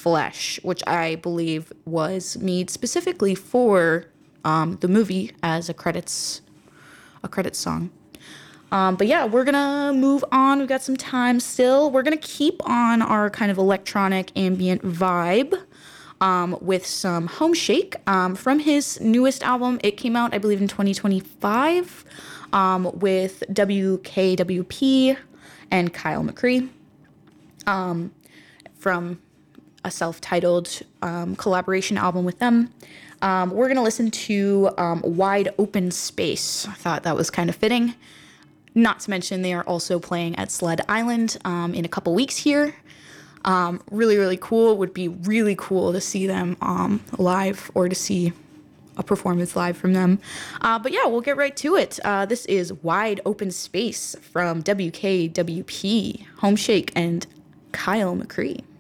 Flesh, which I believe was made specifically for the movie as a credits song. But yeah, we're gonna move on. We've got some time still. We're gonna keep on our kind of electronic ambient vibe with some Homeshake from his newest album. It came out, I believe, in 2025 with WKWP and Kyle McCree from a self-titled collaboration album with them. We're going to listen to Wide Open Space. I thought that was kind of fitting. Not to mention they are also playing at Sled Island in a couple weeks here. Really, really cool. Would be really cool to see them live or to see a performance live from them. But yeah, we'll get right to it. This is Wide Open Space from WKWP, Homeshake, and Kyle McCree.